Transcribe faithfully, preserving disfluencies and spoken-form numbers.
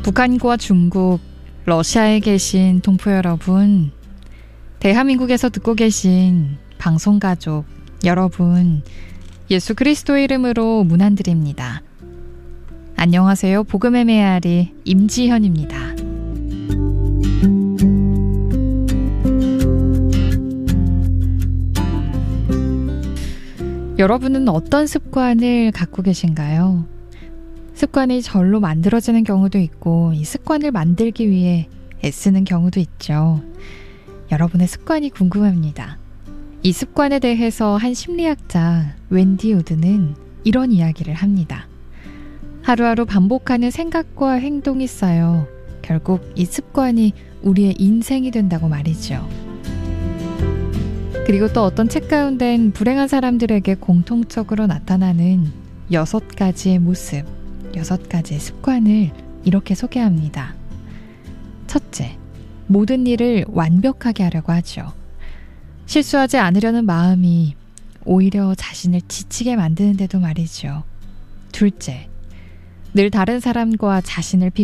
북한과 중국, 러시아에 계신 동포 여러분, 대한민국에서 듣고 계신 방송가족 여러분, 예수 그리스도의 이름으로 문안드립니다. 안녕하세요. 복음의 메아리 임지현입니다. 여러분은 어떤 습관을 갖고 계신가요? 습관이 절로 만들어지는 경우도 있고 이 습관을 만들기 위해 애쓰는 경우도 있죠. 여러분의 습관이 궁금합니다. 이 습관에 대해서 한 심리학자 웬디 우드는 이런 이야기를 합니다. 하루하루 반복하는 생각과 행동이 쌓여 결국 이 습관이 우리의 인생이 된다고 말이죠. 그리고 또 어떤 책 가운데는 불행한 사람들에게 공통적으로 나타나는 여섯 가지의 모습, 여섯 가지의 습관을 이렇게 소개합니다. 첫째, 모든 일을 완벽하게 하려고 하죠. 실수하지 않으려는 마음이 오히려 자신을 지치게 만드는데도 말이죠. 둘째, 늘 다른 사람과 자신을 비교